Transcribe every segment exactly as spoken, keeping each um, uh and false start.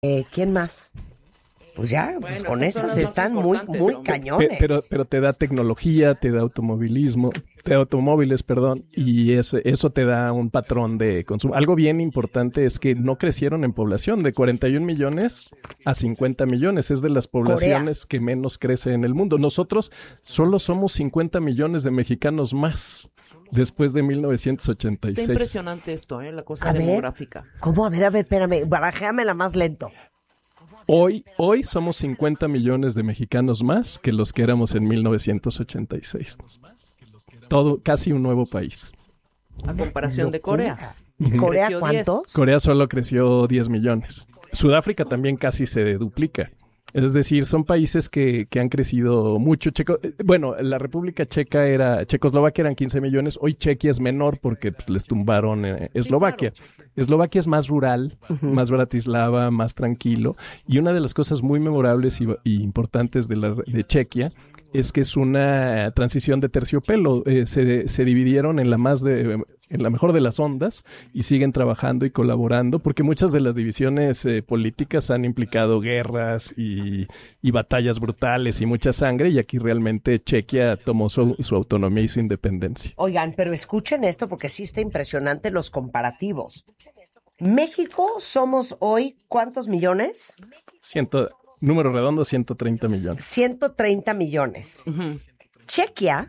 Eh, ¿Quién más? Pues ya, pues Bueno, con esos son esas los más están muy, importantes, muy ¿no? cañones. Pe- Pero, pero te da tecnología, te da automovilismo, te da automóviles, perdón, y eso, eso te da un patrón de consumo. Algo bien importante es que no crecieron en población, de cuarenta y un millones a cincuenta millones. Es de las poblaciones que menos crece en el mundo. Nosotros solo somos cincuenta millones de mexicanos más después de mil novecientos ochenta y Está seis. impresionante esto, ¿eh? La cosa A ver. demográfica. ¿Cómo? A ver, a ver, espérame, barajéamela más lento. Hoy, hoy somos cincuenta millones de mexicanos más que los que éramos en mil novecientos ochenta y seis. Todo, casi un nuevo país. A comparación de Corea. ¿Y Corea Creció cuántos? Corea solo creció diez millones. Sudáfrica también casi se duplica. Es decir, son países que, que han crecido mucho. Checo, bueno, la República Checa era, Checoslovaquia eran quince millones, hoy Chequia es menor porque pues, les tumbaron eh, Eslovaquia. Eslovaquia es más rural, uh-huh. más Bratislava, más tranquilo. Y una de las cosas muy memorables y, y importantes de, la, de Chequia es que es una transición de terciopelo. Eh, se, se dividieron en la más de, en la mejor de las ondas y siguen trabajando y colaborando porque muchas de las divisiones eh, políticas han implicado guerras y, y batallas brutales y mucha sangre, y aquí realmente Chequia tomó su, su autonomía y su independencia. Oigan, pero escuchen esto porque sí está impresionante los comparativos. México somos hoy, ¿cuántos millones? Ciento... Número redondo, ciento treinta millones. ciento treinta millones. Uh-huh. Chequia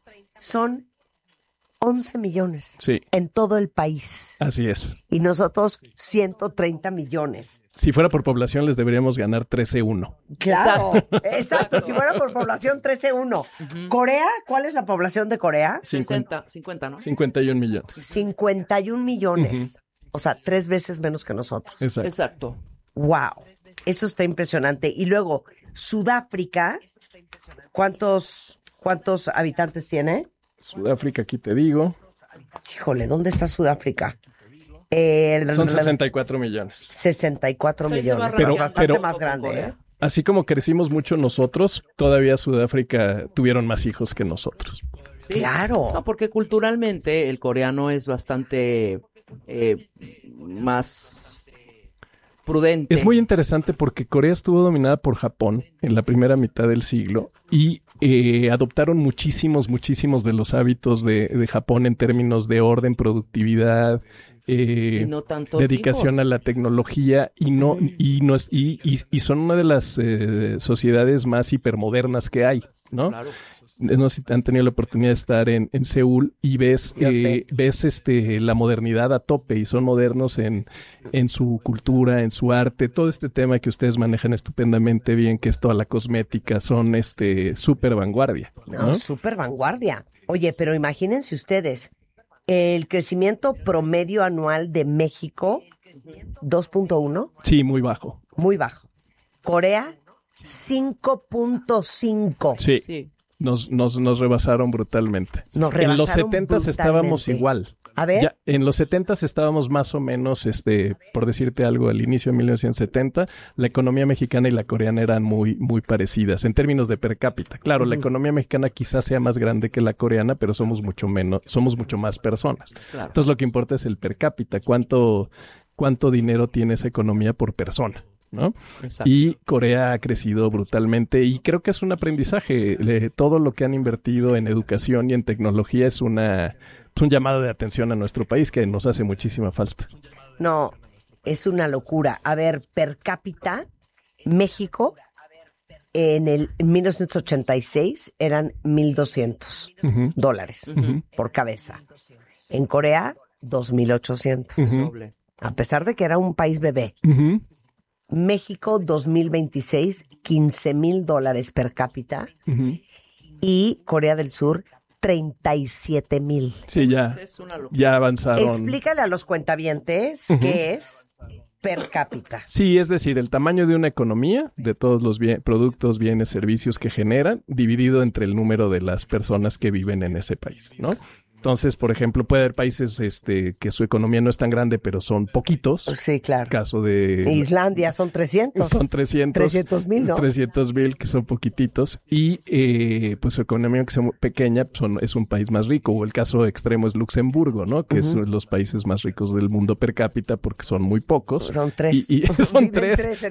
son once millones sí. en todo el país. Así es. Y nosotros ciento treinta millones. Si fuera por población les deberíamos ganar trece uno. Claro, exacto. exacto. Si fuera por población, trece uno. Uh-huh. ¿Corea? ¿Cuál es la población de Corea? sesenta, cincuenta, ¿no? cincuenta y un millones. cincuenta y un millones. Uh-huh. O sea, tres veces menos que nosotros. Exacto. Exacto. Wow. Eso está impresionante. Y luego, Sudáfrica, ¿cuántos, cuántos habitantes tiene? Sudáfrica, aquí te digo. Híjole, ¿dónde está Sudáfrica? Eh, Son sesenta y cuatro millones. sesenta y cuatro sí, millones, pero, pero bastante pero, más grande. ¿eh? Así como crecimos mucho nosotros, todavía Sudáfrica tuvieron más hijos que nosotros. Sí. Claro. No, porque culturalmente el coreano es bastante eh, más... prudente. Es muy interesante porque Corea estuvo dominada por Japón en la primera mitad del siglo y eh, adoptaron muchísimos, muchísimos de los hábitos de, de Japón en términos de orden, productividad, eh, y no tantos dedicación hijos. a la tecnología y no mm. y, no es, y, y, y son una de las eh, sociedades más hipermodernas que hay, ¿no? Claro. No sé si han tenido la oportunidad de estar en, en Seúl y ves eh, ves este la modernidad a tope y son modernos en, en su cultura, en su arte, todo este tema que ustedes manejan estupendamente bien, que es toda la cosmética, son este súper vanguardia, ¿no? No, súper vanguardia. Oye, pero imagínense ustedes, el crecimiento promedio anual de México, dos punto uno. Sí, muy bajo. Muy bajo. Corea, cinco punto cinco. Sí. Sí. Nos, nos, nos rebasaron brutalmente. Nos rebasaron en los setentas brutalmente. estábamos igual. A ver. Ya, en los setentas estábamos más o menos, este, por decirte algo, al inicio de mil novecientos setenta, la economía mexicana y la coreana eran muy, muy parecidas en términos de per cápita. Claro, uh-huh. la economía mexicana quizás sea más grande que la coreana, pero somos mucho menos, somos mucho más personas. Claro. Entonces lo que importa es el per cápita, cuánto, cuánto dinero tiene esa economía por persona, ¿no? Exacto. Y Corea ha crecido brutalmente y creo que es un aprendizaje. Le, todo lo que han invertido en educación y en tecnología es una es un llamado de atención a nuestro país que nos hace muchísima falta. No, es una locura. A ver, per cápita, México en el en mil novecientos ochenta y seis eran mil doscientos uh-huh. dólares uh-huh. por cabeza. En Corea, dos mil ochocientos. Uh-huh. A pesar de que era un país bebé. Uh-huh. México dos mil veintiséis, quince mil dólares per cápita. Uh-huh. Y Corea del Sur, treinta y siete mil. Sí, ya, ya avanzaron. Explícale a los cuentavientes uh-huh. qué es per cápita. Sí, es decir, el tamaño de una economía, de todos los bien, productos, bienes, servicios que generan, dividido entre el número de las personas que viven en ese país, ¿no? Entonces, por ejemplo, puede haber países este, que su economía no es tan grande, pero son poquitos. Sí, claro. Caso de... Islandia son trescientos. Son trescientos. trescientos mil, ¿no? trescientos mil, que son poquititos. Y eh, pues su economía, que es pequeña, son, es un país más rico. O el caso extremo es Luxemburgo, ¿no? Que uh-huh. es los países más ricos del mundo per cápita porque son muy pocos. Son tres. Y, y son tres. tres